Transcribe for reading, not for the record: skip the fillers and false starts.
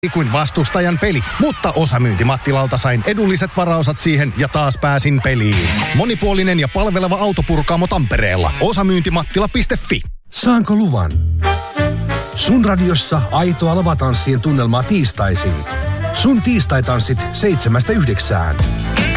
kuin vastustajan peli, mutta osamyynti Mattilalta sain edulliset varaosat siihen ja taas pääsin peliin. Monipuolinen ja palveleva autopurkaamo Tampereella. Osamyyntimattila.fi. Saanko luvan? Sun radiossa aitoa lavatanssien tunnelmaa tiistaisin. Sun tiistaitanssit 7-9.